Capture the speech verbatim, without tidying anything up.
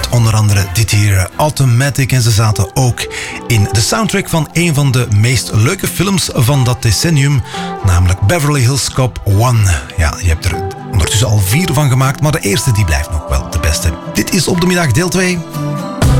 met onder andere dit hier Automatic. En ze zaten ook in de soundtrack van een van de meest leuke films van dat decennium, namelijk Beverly Hills Cop one. Ja, je hebt er ondertussen al vier van gemaakt, maar de eerste die blijft nog wel de beste. Dit is Op de Middag deel twee.